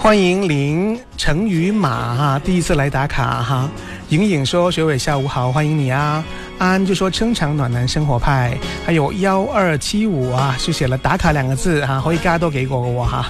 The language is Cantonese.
欢迎林成宇马哈，第一次来打卡哈。莹莹说学伟下午好，欢迎你啊。安就说撑场暖男生活派，还有1275啊，就写了打卡2个字哈，可以加多幾個嘅喎哈。